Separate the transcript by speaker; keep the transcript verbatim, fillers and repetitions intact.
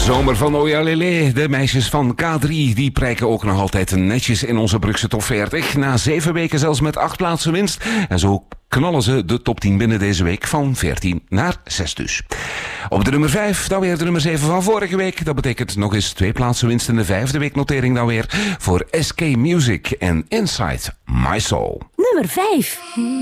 Speaker 1: Zomer van Oja Lele. De meisjes van K drie die prijken ook nog altijd netjes in onze Brugse top veertig. Na zeven weken zelfs met acht plaatsen winst. En zo knallen ze de top tien binnen deze week van veertien naar zes dus. Op de nummer vijf, dan weer de nummer zeven van vorige week. Dat betekent nog eens twee plaatsen winst in de vijfde weeknotering dan weer voor S K Music en Inside My Soul.
Speaker 2: Nummer vijf.